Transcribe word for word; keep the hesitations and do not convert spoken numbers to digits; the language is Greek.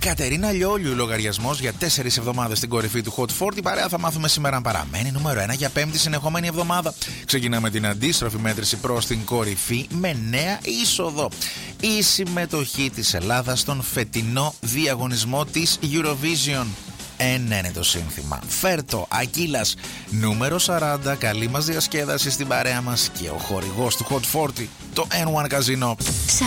Κατερίνα Λιόλιου, λογαριασμός για τέσσερις εβδομάδες στην κορυφή του Hot σαράντα. Παρέα θα μάθουμε σήμερα αν παραμένει νούμερο ένα για πέμπτη συνεχόμενη εβδομάδα. Ξεκινάμε την αντίστροφη μέτρηση προς την κορυφή με νέα είσοδο. Η συμμετοχή της Ελλάδας στον φετινό διαγωνισμό της Eurovision. Ένα είναι το σύνθημα. Φέρτο, Ακύλας, νούμερο σαράντα. Καλή μας διασκέδαση στην παρέα μας και ο χορηγός του Hot σαράντα, το N one Casino.